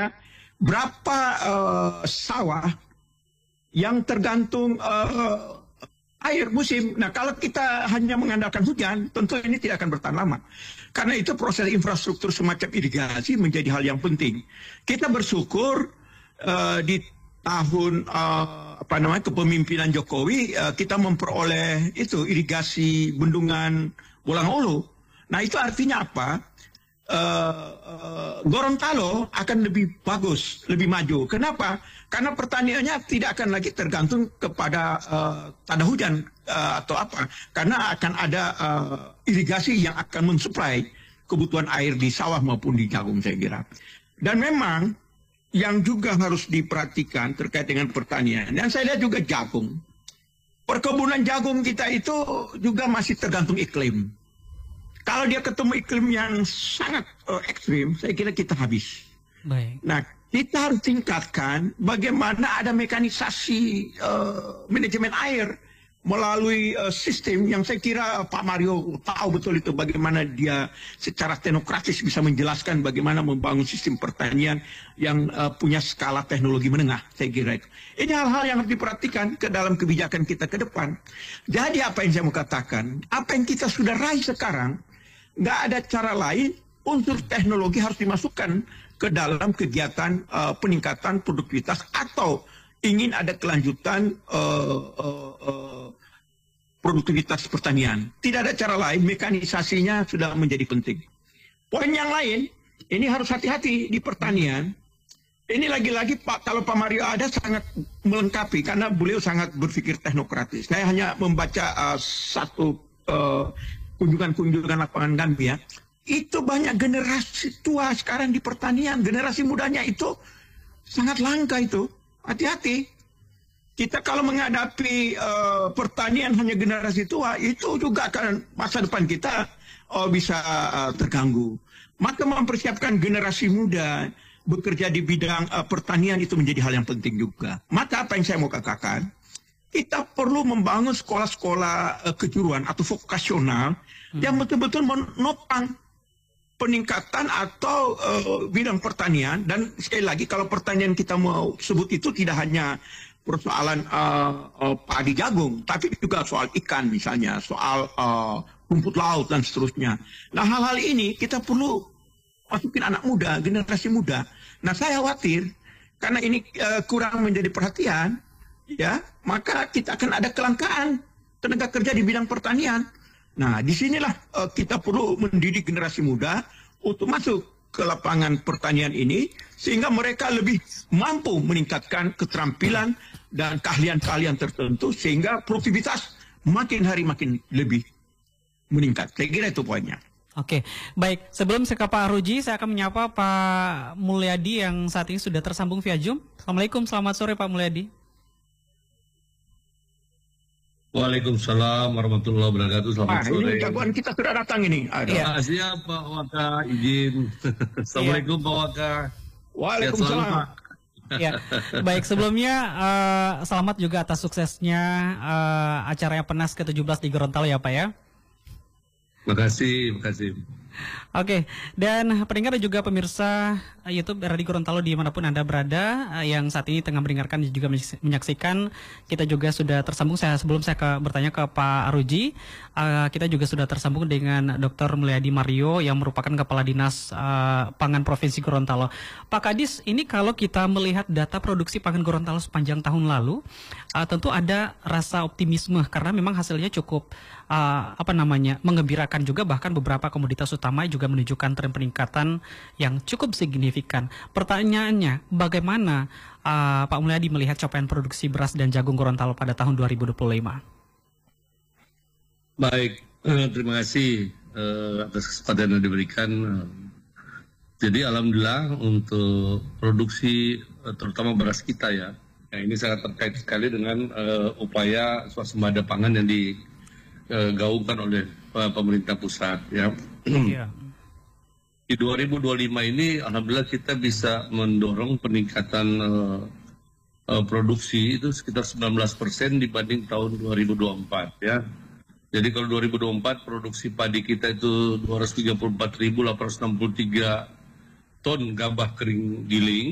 misalnya berapa sawah yang tergantung air musim. Nah, kalau kita hanya mengandalkan hujan, tentu ini tidak akan bertahan lama. Karena itu proses infrastruktur semacam irigasi menjadi hal yang penting. Kita bersyukur di tahun kepemimpinan Jokowi kita memperoleh itu irigasi bendungan Bolang Hulu. Nah, itu artinya apa? Gorontalo akan lebih bagus, lebih maju. Kenapa? Karena pertaniannya tidak akan lagi tergantung kepada tanda hujan atau apa. Karena akan ada irigasi yang akan mensuplai kebutuhan air di sawah maupun di jagung, saya kira. Dan memang yang juga harus diperhatikan terkait dengan pertanian. Dan saya lihat juga jagung. Perkebunan jagung kita itu juga masih tergantung iklim. Kalau dia ketemu iklim yang sangat ekstrim, saya kira kita habis. Baik. Nah, kita harus tingkatkan bagaimana ada mekanisasi manajemen air melalui sistem yang saya kira Pak Mario tahu betul itu bagaimana dia secara teknokratis bisa menjelaskan bagaimana membangun sistem pertanian yang punya skala teknologi menengah, saya kira itu. Ini hal-hal yang harus diperhatikan ke dalam kebijakan kita ke depan. Jadi apa yang saya mau katakan, apa yang kita sudah raih sekarang, nggak ada cara lain, unsur teknologi harus dimasukkan ke dalam kegiatan peningkatan produktivitas atau ingin ada kelanjutan produktivitas pertanian. Tidak ada cara lain, mekanisasinya sudah menjadi penting. Poin yang lain, ini harus hati-hati di pertanian. Ini lagi-lagi kalau Pak Mario ada sangat melengkapi karena beliau sangat berpikir teknokratis. Saya hanya membaca satu kunjungan-kunjungan lapangan kami ya. Itu banyak generasi tua sekarang di pertanian. Generasi mudanya itu sangat langka itu. Hati-hati. Kita kalau menghadapi pertanian hanya generasi tua, itu juga akan masa depan kita bisa terganggu. Maka mempersiapkan generasi muda bekerja di bidang pertanian itu menjadi hal yang penting juga. Maka apa yang saya mau katakan, kita perlu membangun sekolah-sekolah kejuruan atau vokasional yang betul-betul menopang peningkatan atau bidang pertanian. Dan sekali lagi kalau pertanian kita mau sebut itu tidak hanya persoalan padi jagung, tapi juga soal ikan misalnya, soal rumput laut dan seterusnya. Nah, hal-hal ini kita perlu masukin anak muda, generasi muda. Nah, saya khawatir karena ini kurang menjadi perhatian, ya, maka kita akan ada kelangkaan tenaga kerja di bidang pertanian. Nah, disinilah kita perlu mendidik generasi muda untuk masuk ke lapangan pertanian ini, sehingga mereka lebih mampu meningkatkan keterampilan dan keahlian-keahlian tertentu, sehingga produktivitas makin hari makin lebih meningkat. Saya kira itu poinnya. Oke, baik. Sebelum saya ke Pak Ruji, saya akan menyapa Pak Mulyadi yang saat ini sudah tersambung via Zoom. Assalamualaikum, selamat sore Pak Mulyadi. Waalaikumsalam warahmatullahi wabarakatuh. Selamat sore. Ini jagoan kita sudah datang ini. Ya, siap Pak Waka, izin. Assalamualaikum Pak Waka. Waalaikumsalam. Ya, baik, sebelumnya selamat juga atas suksesnya acara Penas ke-17 di Gorontalo ya Pak ya. Makasih, makasih. Oke, dan pendengar dan juga pemirsa YouTube Radio Gorontalo dimanapun Anda berada yang saat ini tengah mendengarkan dan juga menyaksikan, kita juga sudah tersambung. Sebelum saya bertanya ke Pak Ruji, kita juga sudah tersambung dengan Dr. Mulyadi Mario yang merupakan Kepala Dinas Pangan Provinsi Gorontalo. Pak Kadis, ini kalau kita melihat data produksi pangan Gorontalo sepanjang tahun lalu, tentu ada rasa optimisme karena memang hasilnya cukup menggembirakan juga, bahkan beberapa komoditas utama juga menunjukkan tren peningkatan yang cukup signifikan. Pertanyaannya, bagaimana Pak Mulyadi melihat capaian produksi beras dan jagung Gorontalo pada tahun 2025? Baik, terima kasih atas kesempatan yang diberikan. Jadi alhamdulillah untuk produksi terutama beras kita ya, ini sangat terkait sekali dengan upaya swasembada pangan yang digaungkan oleh pemerintah pusat ya. Iya. Di 2025 ini alhamdulillah kita bisa mendorong peningkatan produksi itu sekitar 19% dibanding tahun 2024 ya. Jadi kalau 2024 produksi padi kita itu 234.863 ton gabah kering giling.